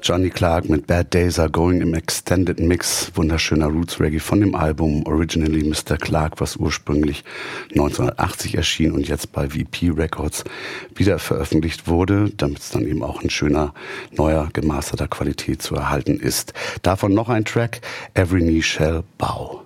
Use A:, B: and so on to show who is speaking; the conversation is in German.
A: Johnny Clarke mit Bad Days Are Going im Extended Mix. Wunderschöner Roots Reggae von dem Album Originally Mr. Clarke, was ursprünglich 1980 erschien und jetzt bei VP Records wieder veröffentlicht wurde, damit es dann eben auch in schöner, neuer, gemasterter Qualität zu erhalten ist. Davon noch ein Track, Every Knee Shall Bow.